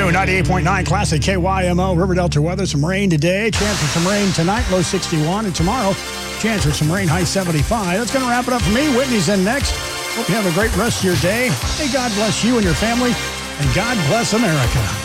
afternoon. 98.9 Classic KYMO. River Delta weather. Some rain today. Chance of some rain tonight. Low 61. And tomorrow, chance of some rain. High 75. That's going to wrap it up for me. Whitney's in next. Hope you have a great rest of your day. May God bless you and your family. And God bless America.